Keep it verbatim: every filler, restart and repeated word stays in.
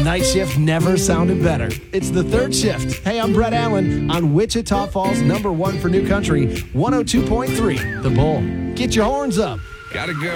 The night shift never sounded better. It's the third shift. Hey, I'm Brett Allen on Wichita Falls, number one for New Country, one oh two point three, The Bull. Get your horns up. Gotta go.